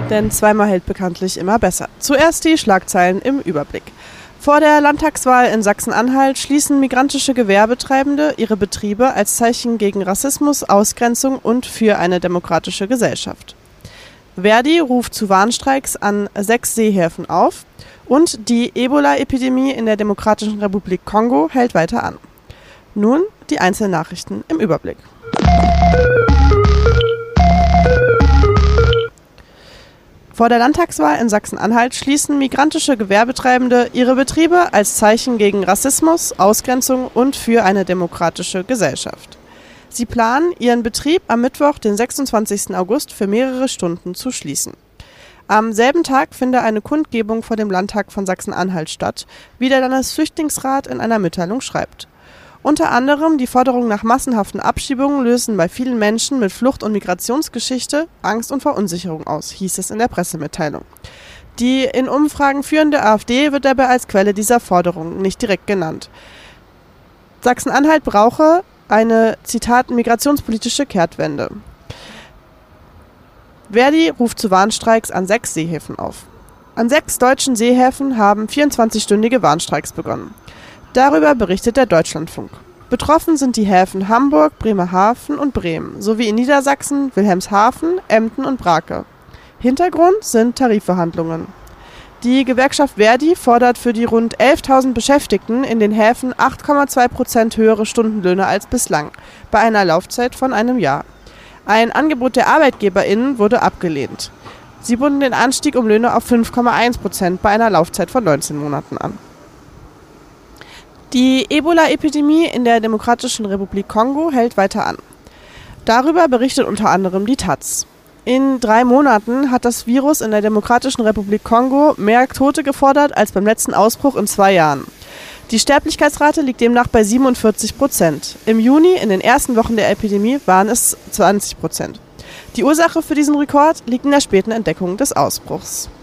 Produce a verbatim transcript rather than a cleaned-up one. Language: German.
Denn zweimal hält bekanntlich immer besser. Zuerst die Schlagzeilen im Überblick. Vor der Landtagswahl in Sachsen-Anhalt schließen migrantische Gewerbetreibende ihre Betriebe als Zeichen gegen Rassismus, Ausgrenzung und für eine demokratische Gesellschaft. Verdi ruft zu Warnstreiks an sechs Seehäfen auf und die Ebola-Epidemie in der Demokratischen Republik Kongo hält weiter an. Nun die einzelnen Nachrichten im Überblick. Vor der Landtagswahl in Sachsen-Anhalt schließen migrantische Gewerbetreibende ihre Betriebe als Zeichen gegen Rassismus, Ausgrenzung und für eine demokratische Gesellschaft. Sie planen, ihren Betrieb am Mittwoch, den sechsundzwanzigsten August, für mehrere Stunden zu schließen. Am selben Tag finde eine Kundgebung vor dem Landtag von Sachsen-Anhalt statt, wie der Landesflüchtlingsrat in einer Mitteilung schreibt. Unter anderem die Forderung nach massenhaften Abschiebungen lösen bei vielen Menschen mit Flucht- und Migrationsgeschichte Angst und Verunsicherung aus, hieß es in der Pressemitteilung. Die in Umfragen führende AfD wird dabei als Quelle dieser Forderung nicht direkt genannt. Sachsen-Anhalt brauche eine, Zitat, migrationspolitische Kehrtwende. Verdi ruft zu Warnstreiks an sechs Seehäfen auf. An sechs deutschen Seehäfen haben vierundzwanzigstündige Warnstreiks begonnen. Darüber berichtet der Deutschlandfunk. Betroffen sind die Häfen Hamburg, Bremerhaven und Bremen, sowie in Niedersachsen Wilhelmshaven, Emden und Brake. Hintergrund sind Tarifverhandlungen. Die Gewerkschaft Verdi fordert für die rund elftausend Beschäftigten in den Häfen acht Komma zwei Prozent höhere Stundenlöhne als bislang, bei einer Laufzeit von einem Jahr. Ein Angebot der ArbeitgeberInnen wurde abgelehnt. Sie boten den Anstieg um Löhne auf fünf Komma eins Prozent bei einer Laufzeit von neunzehn Monaten an. Die Ebola-Epidemie in der Demokratischen Republik Kongo hält weiter an. Darüber berichtet unter anderem die Taz. In drei Monaten hat das Virus in der Demokratischen Republik Kongo mehr Tote gefordert als beim letzten Ausbruch in zwei Jahren. Die Sterblichkeitsrate liegt demnach bei siebenundvierzig Prozent. Im Juni, in den ersten Wochen der Epidemie, waren es zwanzig Prozent. Die Ursache für diesen Rekord liegt in der späten Entdeckung des Ausbruchs.